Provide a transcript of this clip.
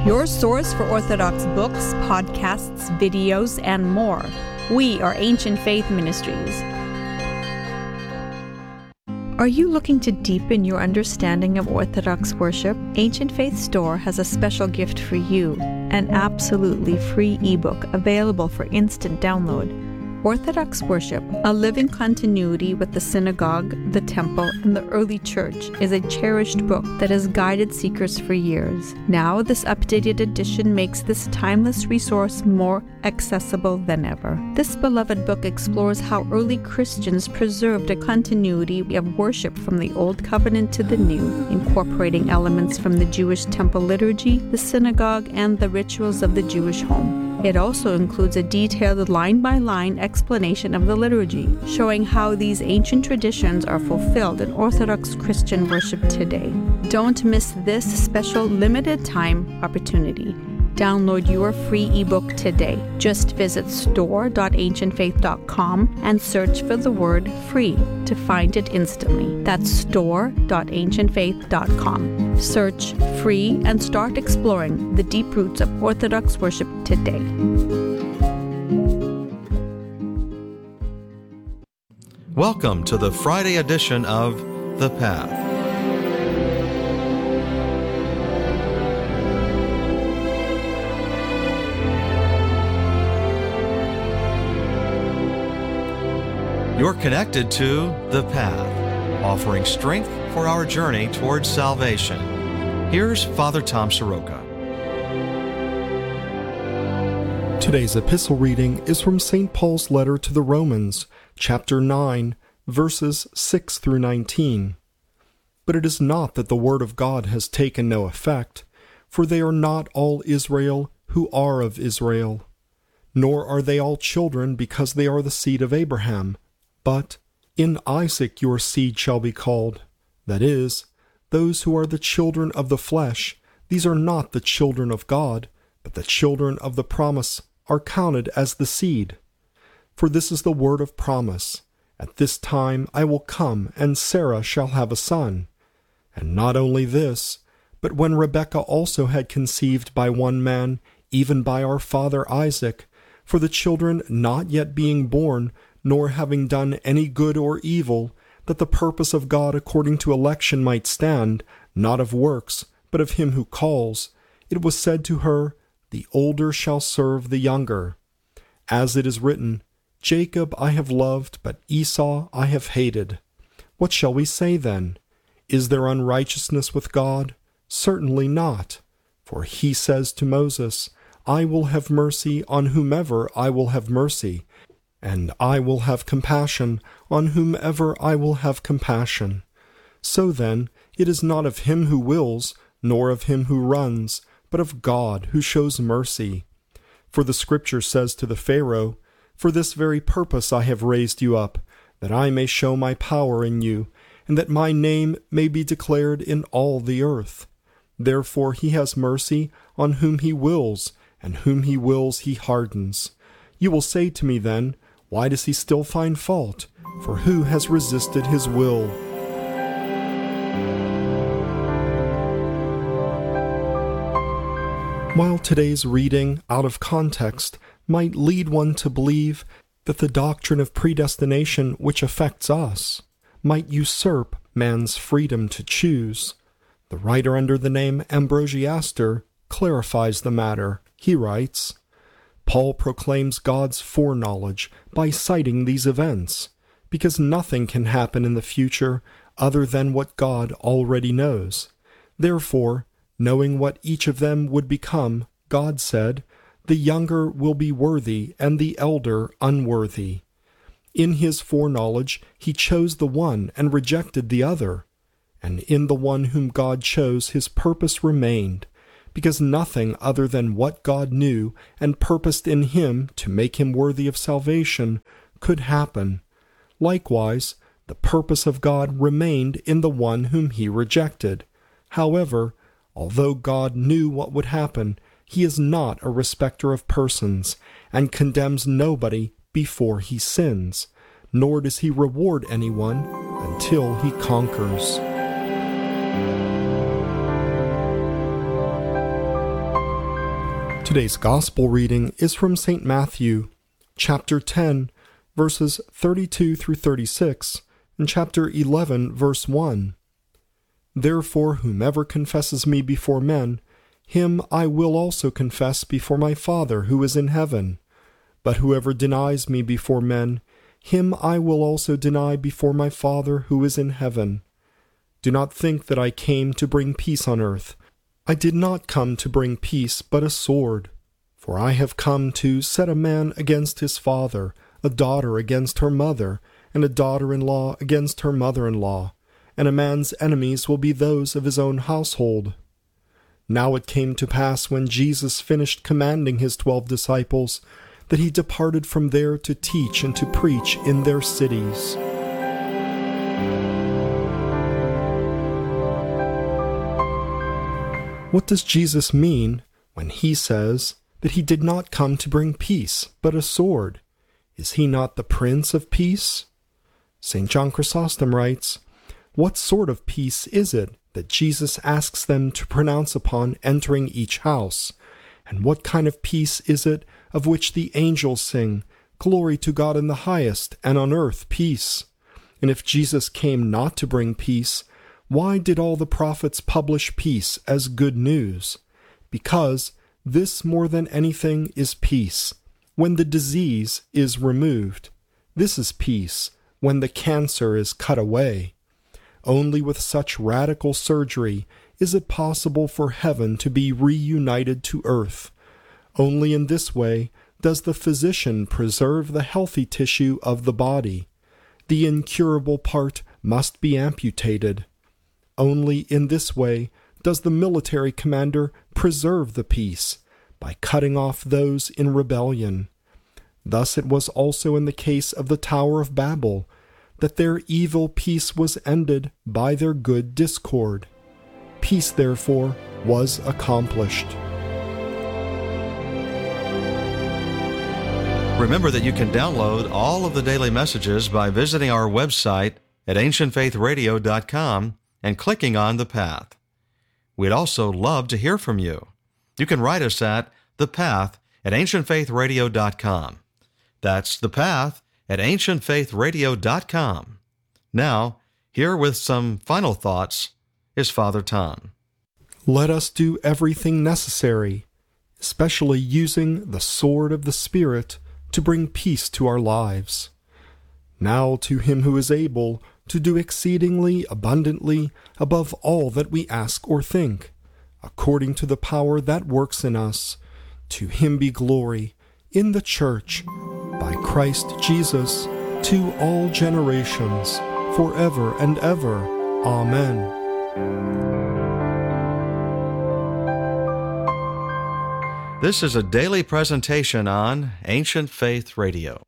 your source for Orthodox books, podcasts, videos, and more. We are Ancient Faith Ministries. Are you looking to deepen your understanding of Orthodox worship? Ancient Faith Store has a special gift for you, an absolutely free ebook available for instant download. Orthodox Worship, a living continuity with the synagogue, the temple, and the early church, is a cherished book that has guided seekers for years. Now, this updated edition makes this timeless resource more accessible than ever. This beloved book explores how early Christians preserved a continuity of worship from the Old Covenant to the New, incorporating elements from the Jewish temple liturgy, the synagogue, and the rituals of the Jewish home. It also includes a detailed line-by-line explanation of the liturgy, showing how these ancient traditions are fulfilled in Orthodox Christian worship today. Don't miss this special limited-time opportunity. Download your free ebook today. Just visit store.ancientfaith.com and search for the word free to find it instantly. That's store.ancientfaith.com. Search free and start exploring the deep roots of Orthodox worship today. Welcome to the Friday edition of The Path. You're connected to The Path, offering strength for our journey towards salvation. Here's Father Tom Soroka. Today's epistle reading is from St. Paul's letter to the Romans, chapter 9, verses 6 through 19. But it is not that the word of God has taken no effect, for they are not all Israel who are of Israel, nor are they all children because they are the seed of Abraham. But in Isaac your seed shall be called. That is, those who are the children of the flesh, these are not the children of God, but the children of the promise are counted as the seed. For this is the word of promise. At this time I will come, and Sarah shall have a son. And not only this, but when Rebekah also had conceived by one man, even by our father Isaac, for the children not yet being born, nor having done any good or evil, that the purpose of God according to election might stand, not of works, but of him who calls, it was said to her, the older shall serve the younger. As it is written, Jacob I have loved, but Esau I have hated. What shall we say then? Is there unrighteousness with God? Certainly not. For he says to Moses, I will have mercy on whomever I will have mercy, and I will have compassion on whomever I will have compassion. So then, it is not of him who wills, nor of him who runs, but of God who shows mercy. For the Scripture says to the Pharaoh, For this very purpose I have raised you up, that I may show my power in you, and that my name may be declared in all the earth. Therefore he has mercy on whom he wills, and whom he wills he hardens. You will say to me then, Why does he still find fault? For who has resisted his will? While today's reading, out of context, might lead one to believe that the doctrine of predestination which affects us might usurp man's freedom to choose, the writer under the name Ambrosiaster clarifies the matter. He writes, Paul proclaims God's foreknowledge by citing these events, because nothing can happen in the future other than what God already knows. Therefore, knowing what each of them would become, God said, The younger will be worthy and the elder unworthy. In his foreknowledge he chose the one and rejected the other, and in the one whom God chose his purpose remained, because nothing other than what God knew and purposed in him to make him worthy of salvation could happen. Likewise, the purpose of God remained in the one whom he rejected. However, although God knew what would happen, he is not a respecter of persons, and condemns nobody before he sins, nor does he reward anyone until he conquers. Today's Gospel reading is from St. Matthew, chapter 10, verses 32 through 36, and chapter 11, verse 1. Therefore, whomever confesses me before men, him I will also confess before my Father who is in heaven. But whoever denies me before men, him I will also deny before my Father who is in heaven. Do not think that I came to bring peace on earth. I did not come to bring peace, but a sword. For I have come to set a man against his father, a daughter against her mother, and a daughter-in-law against her mother-in-law, and a man's enemies will be those of his own household. Now it came to pass when Jesus finished commanding his 12 disciples, that he departed from there to teach and to preach in their cities. What does Jesus mean when he says that he did not come to bring peace, but a sword? Is he not the Prince of Peace? St. John Chrysostom writes, "What sort of peace is it that Jesus asks them to pronounce upon entering each house? And what kind of peace is it of which the angels sing, 'Glory to God in the highest, and on earth peace'? And if Jesus came not to bring peace, why did all the prophets publish peace as good news? Because this more than anything is peace, when the disease is removed. This is peace, when the cancer is cut away. Only with such radical surgery is it possible for heaven to be reunited to earth. Only in this way does the physician preserve the healthy tissue of the body. The incurable part must be amputated. Only in this way does the military commander preserve the peace, by cutting off those in rebellion. Thus it was also in the case of the Tower of Babel, that their evil peace was ended by their good discord. Peace, therefore, was accomplished." Remember that you can download all of the daily messages by visiting our website at ancientfaithradio.com and clicking on The Path. We'd also love to hear from you. You can write us at The Path at ancientfaithradio.com. That's The Path at ancientfaithradio.com. Now, here with some final thoughts is Father Tom. Let us do everything necessary, especially using the sword of the Spirit to bring peace to our lives. Now to him who is able to do exceedingly abundantly above all that we ask or think, according to the power that works in us, to him be glory in the Church, by Christ Jesus, to all generations, forever and ever. Amen. This is a daily presentation on Ancient Faith Radio.